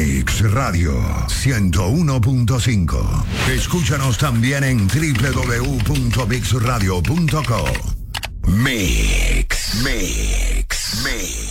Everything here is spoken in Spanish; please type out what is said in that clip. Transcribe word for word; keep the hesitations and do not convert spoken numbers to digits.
Mix Radio ciento uno punto cinco. Escúchanos también en doble u doble u doble u punto mix radio punto com. Mix, Mix, Mix.